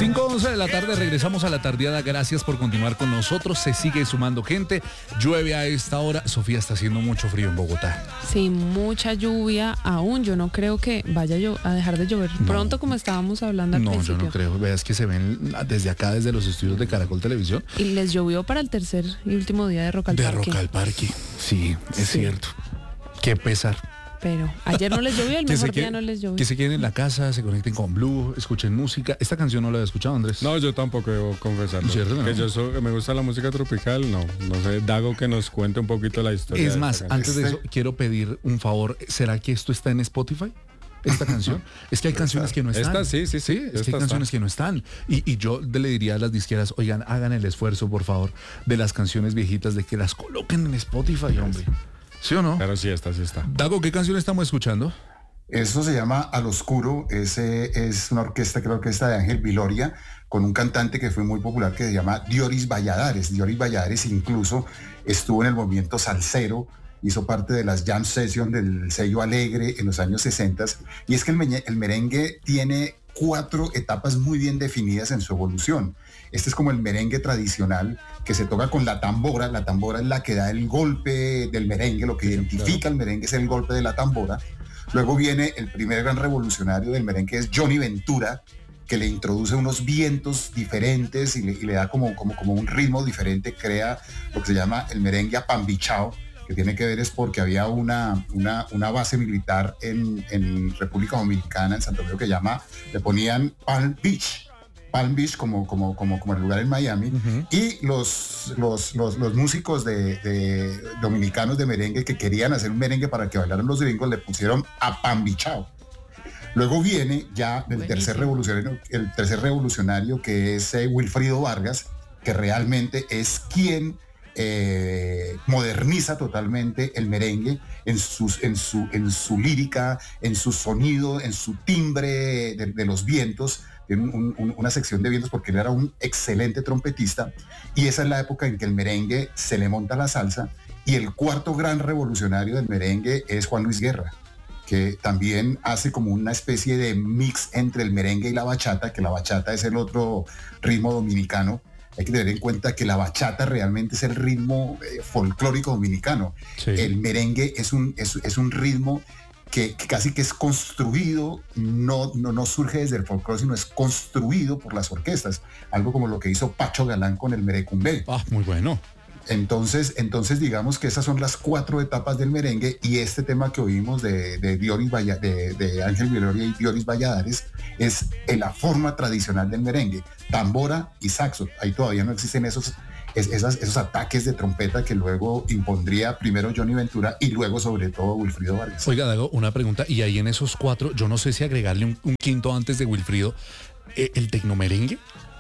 5:11 de la tarde, regresamos a la tardeada. Gracias por continuar con nosotros. Se sigue sumando gente. Llueve a esta hora. Sofía, está haciendo mucho frío en Bogotá. Sí, mucha lluvia aún. Yo no creo que vaya a dejar de llover pronto, como estábamos hablando al principio. No, yo no creo. Veas que se ven desde acá, desde los estudios de Caracol Televisión. Y les llovió para el tercer y último día de Rock al Parque. De Rock al Parque. Sí, es cierto. Qué pesar. Pero ayer no les llovió, el mejor día no les llovió. Que se queden en la casa, se conecten con Blue, escuchen música. Esta canción no la había escuchado, Andrés. No, yo tampoco debo confesarlo. ¿Cierto, no? Que me gusta la música tropical, no sé. Dago que nos cuente un poquito la historia. Es más, antes de eso, quiero pedir un favor. ¿Será que esto está en Spotify? Esta canción. Es que hay canciones que no están. Esta sí. Es que hay canciones que no están. Y yo le diría a las disqueras, oigan, hagan el esfuerzo, por favor, de las canciones viejitas, de que las coloquen en Spotify, hombre. ¿Sí o no? Pero sí está. Dago, ¿qué canción estamos escuchando? Eso se llama Al Oscuro. Ese es una orquesta, que es la orquesta de Ángel Viloria, con un cantante que fue muy popular que se llama Dioris Valladares. Dioris Valladares incluso estuvo en el movimiento salsero, hizo parte de las jam sessions del sello Alegre en los años 60. Y es que el merengue tiene 4 etapas muy bien definidas en su evolución. Este es como el merengue tradicional que se toca con la tambora. La tambora es la que da el golpe del merengue, lo que identifica el merengue es el golpe de la tambora. Luego viene el primer gran revolucionario del merengue, que es Johnny Ventura, que le introduce unos vientos diferentes y le da como un ritmo diferente, crea lo que se llama el merengue apambichao, que tiene que ver es porque había una base militar en República Dominicana, en Santo Domingo, que le ponían Palm Beach como el lugar en Miami. Y los músicos de dominicanos de merengue que querían hacer un merengue para que bailaran los gringos le pusieron apambichao. Luego viene ya el tercer revolucionario, que es Wilfrido Vargas, que realmente es quien moderniza totalmente el merengue en su lírica, en su sonido, en su timbre de los vientos. Tiene una sección de vientos porque él era un excelente trompetista, y esa es la época en que el merengue se le monta la salsa. Y el cuarto gran revolucionario del merengue es Juan Luis Guerra, que también hace como una especie de mix entre el merengue y la bachata, que la bachata es el otro ritmo dominicano. Hay que tener en cuenta que la bachata realmente es el ritmo folclórico dominicano. Sí. El merengue es un ritmo que casi que es construido, no surge desde el folclore, sino es construido por las orquestas. Algo como lo que hizo Pacho Galán con el merecumbé. Muy bueno. Entonces digamos que esas son las 4 etapas del merengue, y este tema que oímos de Ángel Viloria y Dioris Valladares es la forma tradicional del merengue, tambora y saxo. Ahí todavía no existen esos ataques de trompeta que luego impondría primero Johnny Ventura y luego sobre todo Wilfrido Vargas. Oiga, Dago, una pregunta, y ahí en esos 4, yo no sé si agregarle un quinto antes de Wilfrido, ¿el tecnomerengue?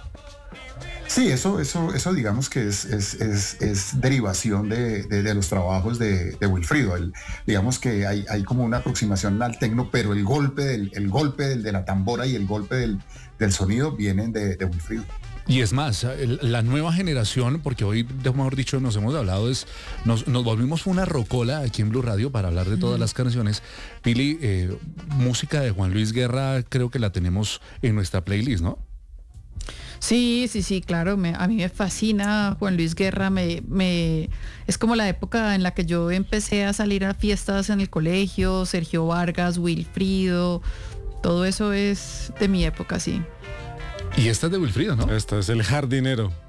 Sí, eso digamos que es derivación de los trabajos de Wilfrido. Digamos que hay como una aproximación al tecno, pero el golpe de la tambora y el golpe del sonido vienen de Wilfrido. Y es más, la nueva generación, porque hoy, mejor dicho, nos hemos hablado, nos volvimos una rocola aquí en Blue Radio para hablar de todas las canciones. Pili, música de Juan Luis Guerra, creo que la tenemos en nuestra playlist, ¿no? Sí, claro, a mí me fascina Juan Luis Guerra, es como la época en la que yo empecé a salir a fiestas en el colegio, Sergio Vargas, Wilfrido, todo eso es de mi época, sí. Y esta es de Wilfrido, ¿no? Esta es El Jardinero.